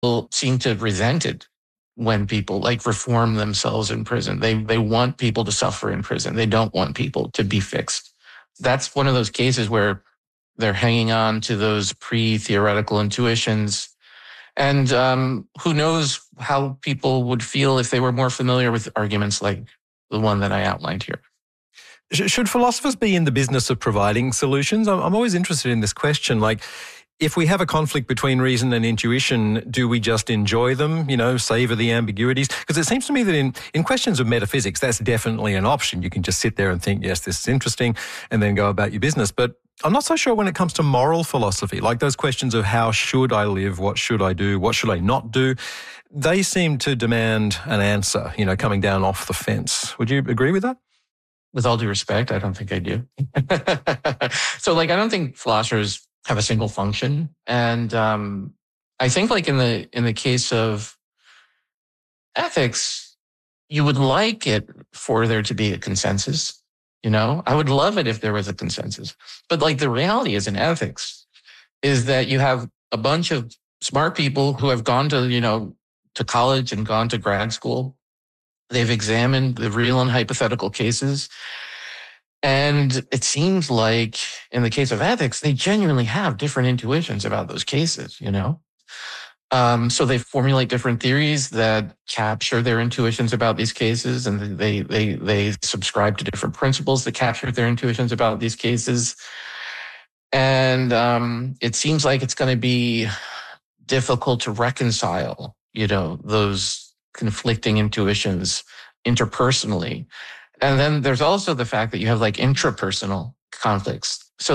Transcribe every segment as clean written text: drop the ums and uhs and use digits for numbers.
seem to resent it when people like reform themselves in prison. They want people to suffer in prison. They don't want people to be fixed. That's one of those cases where they're hanging on to those pre-theoretical intuitions. And who knows how people would feel if they were more familiar with arguments like the one that I outlined here. Should philosophers be in the business of providing solutions? I'm always interested in this question. Like, if we have a conflict between reason and intuition, do we just enjoy them, savor the ambiguities? Because it seems to me that in questions of metaphysics, that's definitely an option. You can just sit there and think, yes, this is interesting, and then go about your business. But I'm not so sure when it comes to moral philosophy, like those questions of how should I live, what should I do, what should I not do? They seem to demand an answer, coming down off the fence. Would you agree with that? With all due respect, I don't think I do. So I don't think philosophers have a single function. And I think in the case of ethics, you would like it for there to be a consensus. I would love it if there was a consensus. But the reality is in ethics is that you have a bunch of smart people who have gone to, to college and gone to grad school. They've examined the real and hypothetical cases. And it seems like in the case of ethics, they genuinely have different intuitions about those cases, So they formulate different theories that capture their intuitions about these cases, and they subscribe to different principles that capture their intuitions about these cases. And it seems like it's going to be difficult to reconcile, those conflicting intuitions interpersonally. And then there's also the fact that you have intrapersonal conflicts. So,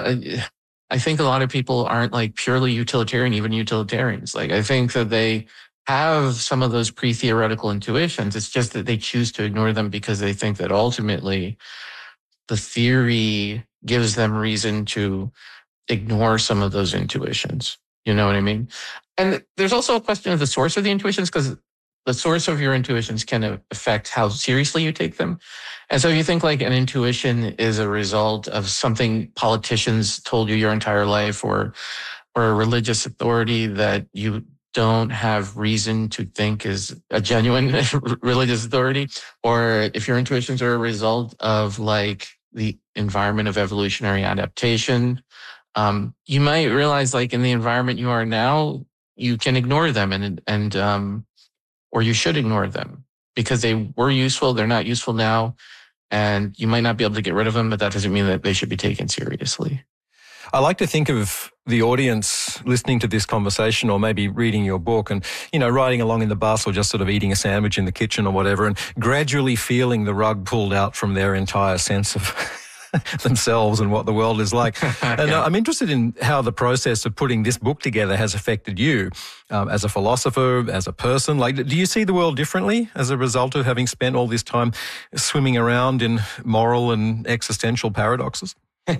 I think a lot of people aren't purely utilitarian, even utilitarians. I think that they have some of those pre-theoretical intuitions. It's just that they choose to ignore them because they think that ultimately the theory gives them reason to ignore some of those intuitions. You know what I mean? And there's also a question of the source of the intuitions, because the source of your intuitions can affect how seriously you take them. And so you think an intuition is a result of something politicians told you your entire life, or a religious authority that you don't have reason to think is a genuine religious authority, or if your intuitions are a result of the environment of evolutionary adaptation, you might realize in the environment you are now, you can ignore them and or you should ignore them because they were useful. They're not useful now. And you might not be able to get rid of them, but that doesn't mean that they should be taken seriously. I like to think of the audience listening to this conversation, or maybe reading your book and, riding along in the bus, or just sort of eating a sandwich in the kitchen or whatever, and gradually feeling the rug pulled out from their entire sense of themselves and what the world is like. And I'm interested in how the process of putting this book together has affected you as a philosopher, as a person. Do you see the world differently as a result of having spent all this time swimming around in moral and existential paradoxes?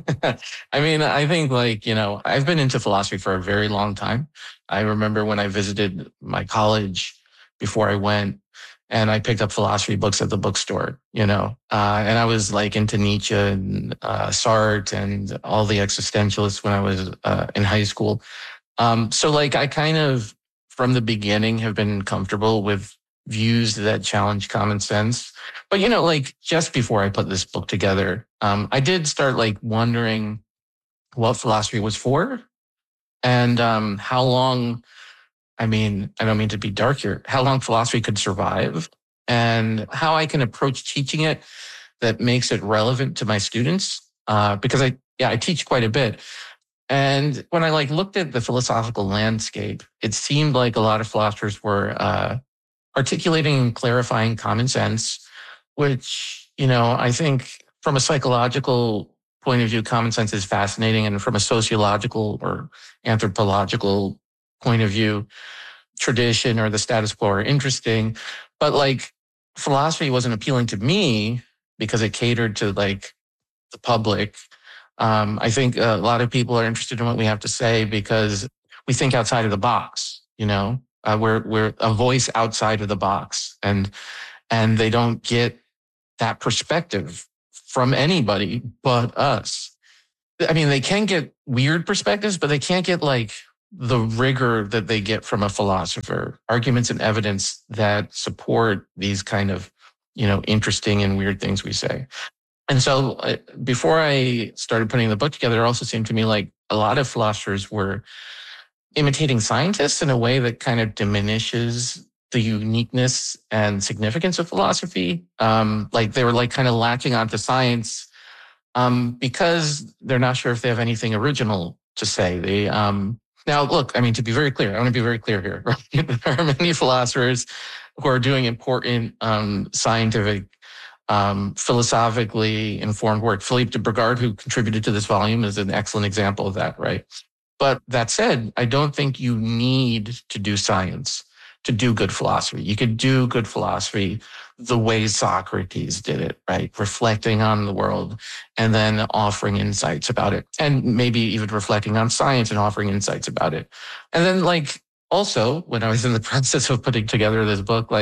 I mean, I think I've been into philosophy for a very long time. I remember when I visited my college before I went, and I picked up philosophy books at the bookstore, and I was into Nietzsche and Sartre and all the existentialists when I was in high school. So I kind of, from the beginning, have been comfortable with views that challenge common sense. But, just before I put this book together, I did start wondering what philosophy was for, and how long, I don't mean to be dark here, how long philosophy could survive, and how I can approach teaching it that makes it relevant to my students. Because I teach quite a bit. And when I looked at the philosophical landscape, it seemed like a lot of philosophers were articulating and clarifying common sense, which, I think from a psychological point of view, common sense is fascinating. And from a sociological or anthropological point of view, tradition or the status quo are interesting. But philosophy wasn't appealing to me because it catered to the public. I think a lot of people are interested in what we have to say because we think outside of the box, we're a voice outside of the box, and they don't get that perspective from anybody but us. I mean, they can get weird perspectives, but they can't get the rigor that they get from a philosopher, arguments and evidence that support these kind of, interesting and weird things we say. And so before I started putting the book together, it also seemed to me like a lot of philosophers were imitating scientists in a way that kind of diminishes the uniqueness and significance of philosophy. Like they were like kind of latching onto science because they're not sure if they have anything original to say. They now look, I mean, to be very clear, I want to be very clear here. Right? There are many philosophers who are doing important scientific, philosophically informed work. Philippe de Brigard, who contributed to this volume, is an excellent example of that, right? But that said, I don't think you need to do science to do good philosophy. You could do good philosophy the way Socrates did it, right? Reflecting on the world and then offering insights about it. And maybe even reflecting on science and offering insights about it. And then also when I was in the process of putting together this book,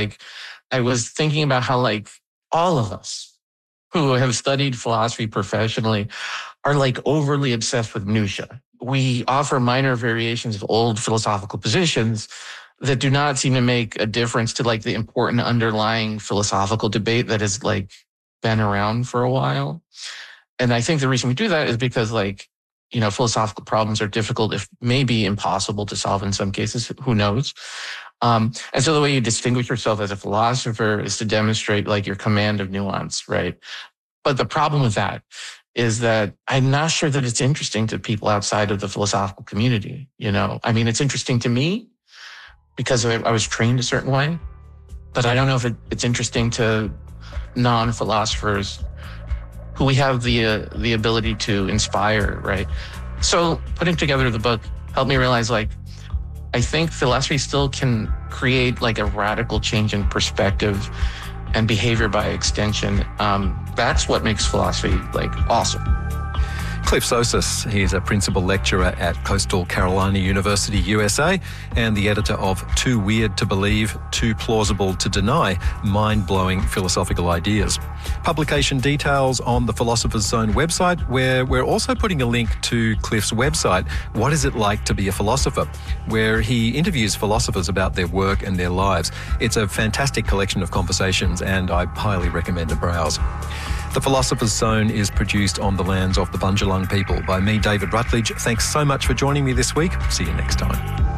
I was thinking about how all of us who have studied philosophy professionally are overly obsessed with minutia. We offer minor variations of old philosophical positions that do not seem to make a difference to the important underlying philosophical debate that has been around for a while. And I think the reason we do that is because philosophical problems are difficult, if maybe impossible to solve in some cases, who knows? And so the way you distinguish yourself as a philosopher is to demonstrate your command of nuance, right? But the problem with that is that I'm not sure that it's interesting to people outside of the philosophical community. I mean, it's interesting to me because I was trained a certain way, but I don't know if it's interesting to non-philosophers who we have the ability to inspire, right? So putting together the book helped me realize I think philosophy still can create a radical change in perspective and behavior by extension. That's what makes philosophy awesome. Cliff Sosas, he's a principal lecturer at Coastal Carolina University, USA, and the editor of Too Weird to Believe, Too Plausible to Deny, Mind-Blowing Philosophical Ideas. Publication details on the Philosopher's Zone website, where we're also putting a link to Cliff's website, What Is It Like to Be a Philosopher?, where he interviews philosophers about their work and their lives. It's a fantastic collection of conversations, and I highly recommend a browse. The Philosopher's Zone is produced on the lands of the Bundjalung people by me, David Rutledge. Thanks so much for joining me this week. See you next time.